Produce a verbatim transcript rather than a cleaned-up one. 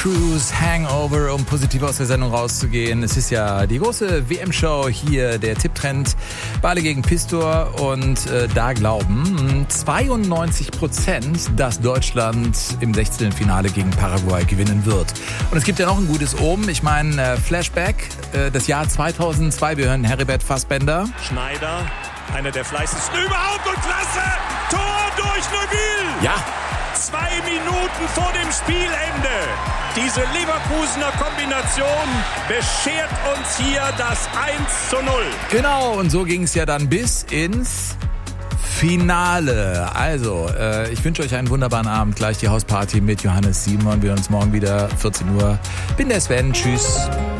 Cruise, Hangover, um positiv aus der Sendung rauszugehen. Es ist ja die große W M-Show hier, der Tipptrend Bale gegen Pistor. Und äh, da glauben zweiundneunzig Prozent, dass Deutschland im Sechzehntelfinale gegen Paraguay gewinnen wird. Und es gibt ja noch ein gutes Omen. Ich meine, äh, Flashback, äh, das Jahr zweitausendzwei. Wir hören Heribert Fassbender. Schneider, einer der fleißigsten überhaupt und klasse! Tor durch Neuville! Ja. Zwei Minuten vor dem Spielende. Diese Leverkusener Kombination beschert uns hier das eins zu null. Genau, und so ging es ja dann bis ins Finale. Also, äh, ich wünsche euch einen wunderbaren Abend. Gleich die Hausparty mit Johannes Simon. Wir hören uns morgen wieder vierzehn Uhr. Bin der Sven. Tschüss.